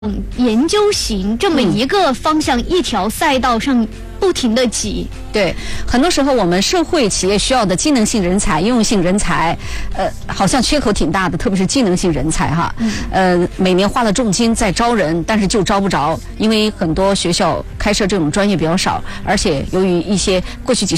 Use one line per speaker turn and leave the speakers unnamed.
研究型这么一个方向，一条赛道上不停的挤。
对，很多时候我们社会企业需要的机能性人才、应用性人才，好像缺口挺大的，特别是机能性人才哈。每年花了重金在招人，但是就招不着，因为很多学校开设这种专业比较少，而且由于一些过去几十